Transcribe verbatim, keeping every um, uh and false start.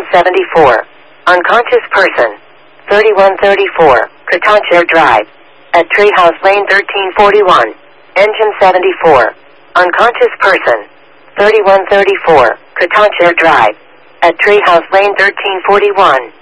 seventy-four. Unconscious person. thirty-one thirty-four. Katancher Drive. At Treehouse Lane thirteen forty-one. Engine seventy-four. Unconscious person. thirty-one thirty-four. Katancher Drive. At Treehouse Lane thirteen forty-one.